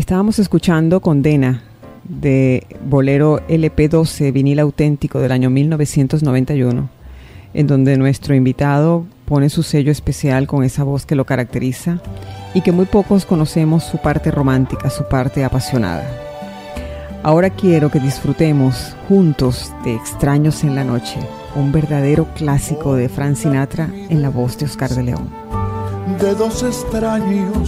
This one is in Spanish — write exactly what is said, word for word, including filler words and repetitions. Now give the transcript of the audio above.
Estábamos escuchando Condena de Bolero L P doce, vinil auténtico del año mil novecientos noventa y uno, en donde nuestro invitado pone su sello especial con esa voz que lo caracteriza y que muy pocos conocemos su parte romántica, su parte apasionada. Ahora quiero que disfrutemos juntos de Extraños en la Noche, un verdadero clásico de Frank Sinatra en la voz de Oscar de León. De dos extraños